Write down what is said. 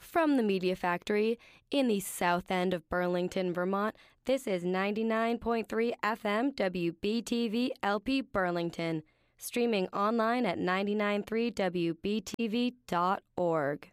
From the Media Factory in the south end of Burlington, Vermont, this is 99.3 FM WBTV LP Burlington, streaming online at 993wbtv.org.